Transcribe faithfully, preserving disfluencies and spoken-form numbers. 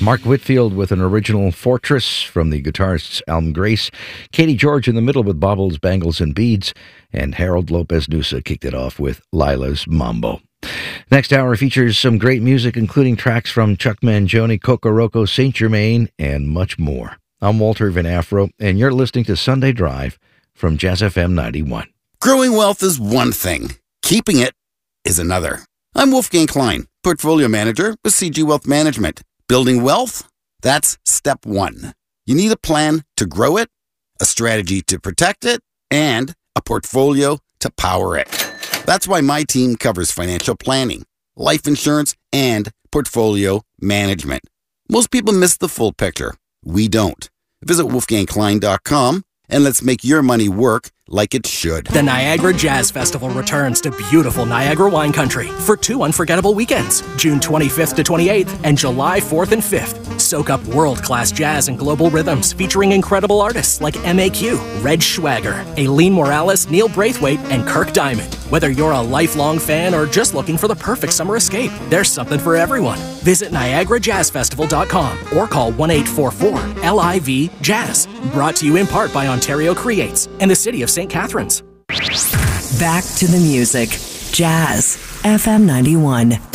Mark Whitfield with an original Fortress from the guitarist's album Grace. Katie George in the middle with Baubles, Bangles, and Beads. And Harold Lopez Nusa kicked it off with Lila's Mambo. Next hour features some great music, including tracks from Chuck Mangione, Coco Roco, Saint Germain, and much more. I'm Walter Van Afro, and you're listening to Sunday Drive from Jazz F M ninety-one. Growing wealth is one thing. Keeping it is another. I'm Wolfgang Klein, Portfolio Manager with C G Wealth Management. Building wealth? That's step one. You need a plan to grow it, a strategy to protect it, and a portfolio to power it. That's why my team covers financial planning, life insurance, and portfolio management. Most people miss the full picture. We don't. Visit wolfgang klein dot com and let's make your money work like it should. The Niagara Jazz Festival returns to beautiful Niagara wine country for two unforgettable weekends, June twenty-fifth to twenty-eighth and July fourth and fifth. Soak up world-class jazz and global rhythms featuring incredible artists like M A Q, Red Schwager, Aileen Morales, Neil Braithwaite, and Kirk Diamond. Whether you're a lifelong fan or just looking for the perfect summer escape, there's something for everyone. Visit niagara jazz festival dot com or call one eight four four L I V Jazz. Brought to you in part by Ontario Creates and the City of Saint Catharines. Back to the music. Jazz F M ninety-one.